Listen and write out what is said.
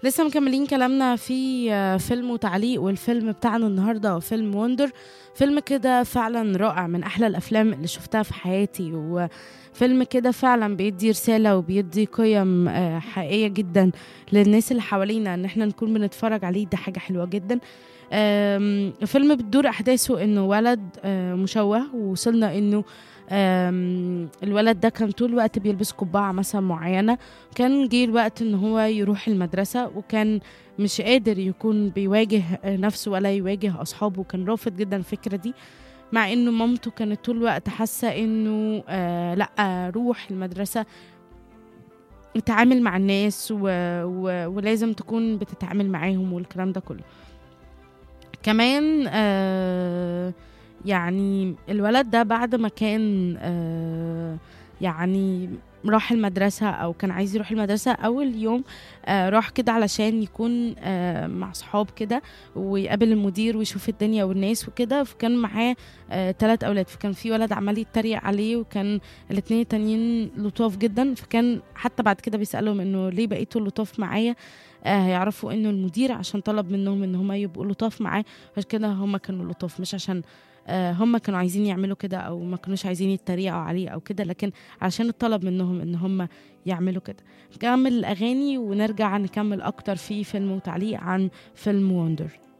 لسه مكملين كلامنا في فيلم وتعليق، والفيلم بتاعنا النهارده هو فيلم وندر. فيلم كده فعلا رائع، من احلى الافلام اللي شفتها في حياتي، وفيلم كده فعلا بيدي رسالة وبيدي قيم حقيقية جدا للناس اللي حوالينا، ان احنا نكون بنتفرج عليه. ده حاجة حلوة جدا. الفيلم بتدور احداثه انه ولد مشوه، ووصلنا انه الولد ده كان طول الوقت بيلبس قبعة مثلا معينة. كان جه الوقت ان هو يروح المدرسة، وكان مش قادر يكون بيواجه نفسه ولا يواجه أصحابه. كان رافض جدا الفكرة دي، مع انه مامته كانت طول الوقت حاسة انه لا، روح المدرسة، اتعامل مع الناس ولازم تكون بتتعامل معاهم والكلام ده كله. كمان يعني الولد ده بعد ما كان يعني راح المدرسة أو كان عايز يروح المدرسة أول يوم، راح كده علشان يكون مع صحاب كده ويقابل المدير ويشوف الدنيا والناس وكده. فكان معاه 3 أولاد، فكان في ولد عمال يتريق عليه، وكان الاتنين التانيين لطاف جدا. فكان حتى بعد كده بيسألهم انه ليه بقيتوا لطاف معايا، هيعرفوا انه المدير عشان طلب منهم ان هم يبقوا لطاف معاه، عشان كده هم كانوا لطاف، مش عشان هم كانوا عايزين يعملوا كده او ما كانوش عايزين يتريقوا عليه او كده، لكن عشان الطلب منهم ان هم يعملوا كده. نكمل الاغاني ونرجع نكمل اكتر في فيلم وتعليق عن فيلم وندر.